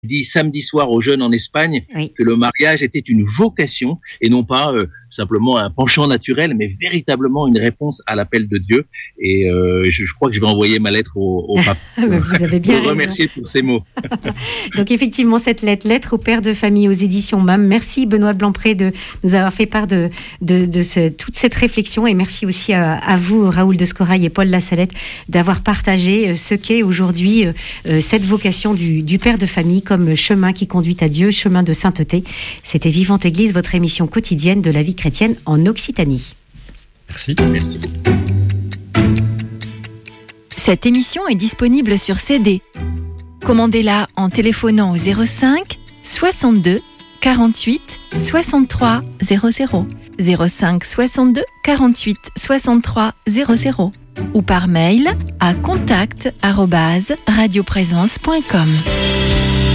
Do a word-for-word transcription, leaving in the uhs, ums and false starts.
dit samedi soir aux jeunes en Espagne oui. que le mariage était une vocation et non pas euh, simplement un penchant naturel, mais véritablement une réponse à l'appel de Dieu. Et euh, je, je crois que je vais envoyer ma lettre au, au pape. Vous avez bien pour le remercier pour ces mots. Donc effectivement, cette lettre, lettre au père de famille aux éditions M A M. Merci Benoît Blancpré de nous avoir fait part de, de, de ce, toute cette réflexion, et merci aussi à, à vous, Raoul de Scorail et Paul Lassalette, d'avoir partagé ce qu'est aujourd'hui euh, cette vocation du, du père de famille comme chemin qui conduit à Dieu, chemin de sainteté. C'était Vivante Église, votre émission quotidienne de la vie chrétienne en Occitanie. Merci. Cette émission est disponible sur C D. Commandez-la en téléphonant au zéro cinq soixante-deux quarante-huit soixante-trois zéro zéro, zéro cinq soixante-deux quarante-huit soixante-trois zéro zéro ou par mail à contact arobase radioprésence point com.